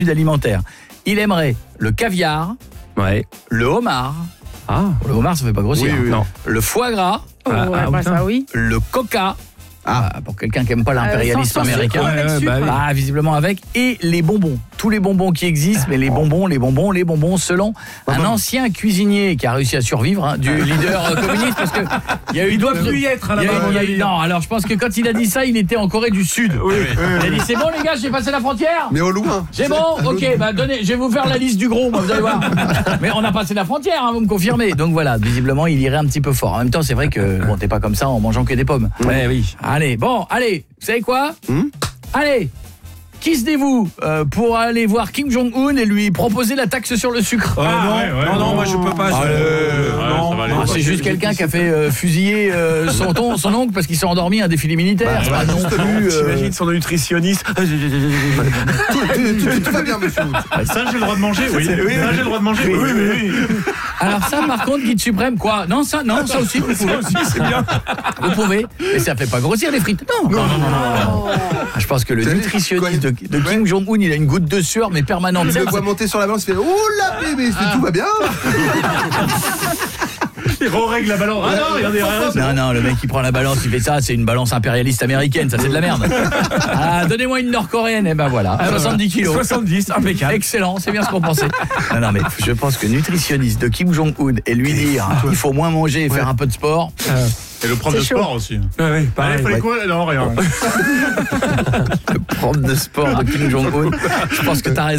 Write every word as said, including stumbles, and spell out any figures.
alimentaire. Il aimerait le caviar, Ouais. le homard. Ah. Le homard, ça fait pas grossir. Oui, oui, non. Le foie gras, Oh, Ah, ouais, ah, bah, putain. ça oui. le coca. Ah, pour quelqu'un qui aime pas l'impérialisme Euh, sans- sans américain. sucre, avec Ouais, ouais, sucre. bah oui. Ah, visiblement avec. Et les bonbons. Tous les bonbons qui existent, mais les bonbons, les bonbons, les bonbons, selon un ancien cuisinier qui a réussi à survivre, hein, du leader euh, communiste, parce que il y a eu Il doit d'autres- plus y être à la il y a eu- base, à mon il y a eu- avis. Non, alors je pense que quand il a dit ça, il était en Corée du Sud. Oui, Il a dit c'est bon les gars, j'ai passé la frontière. Mais au loin. C'est bon, ok, bah donnez, je vais vous faire la liste du gros, moi, vous allez voir. Mais on a passé la frontière, hein, vous me confirmez. Donc voilà, visiblement, il irait un petit peu fort. En même temps, c'est vrai que bon, t'es pas comme ça en mangeant que des pommes. Ouais, oui. Allez, bon, allez, vous savez quoi Hmm Allez, qui se dévoue euh, pour aller voir Kim Jong-un et lui proposer la taxe sur le sucre Ah, non, ouais, ouais, non, non, non. moi je peux pas. Ah, je- euh, ouais, non, ça va aller. Ah, non, c'est je- juste je- quelqu'un qui a fait euh, fusiller euh, son, ton, son oncle parce qu'il s'est endormi à un défilé militaire. C'est pas non plus, euh, T'imagines son nutritionniste. Tout, tout- tout- tout va bien, monsieur. Ça, j'ai le droit de manger, oui. Ça, j'ai le droit de manger, oui. Oui, oui, oui. Alors ça, par contre, guide suprême, quoi Non, ça, non, ça aussi, vous pouvez. C'est bien. Vous pouvez, mais ça fait pas grossir les frites. Non, non, non, non. non, non. Ah, je pense que le T'as vu, nutritionniste de, de Ouais. Kim Jong-un, il a une goutte de sueur, mais permanente. Il Ça, le voit c'est- monter sur la balance, il fait oh là bébé, c'est- tout va bien. Il règle la balance. Ah non, regardez, rien. Non, non, le mec qui prend la balance, il fait ça, c'est une balance impérialiste américaine, ça c'est de la merde. Ah, donnez-moi une nord-coréenne, et ben voilà, soixante-dix kilos. soixante-dix, impeccable. Excellent, c'est bien ce qu'on pensait. Non, non, mais je pense que nutritionniste de Kim Jong-un et lui dire il faut moins manger et faire un peu de sport. Et le prof C'est de chaud. sport aussi. Ouais, ouais, Allez, pareil. fallait quoi? Non, rien. Le prof de sport de Kim Jong-un. Je pense que t'as raison.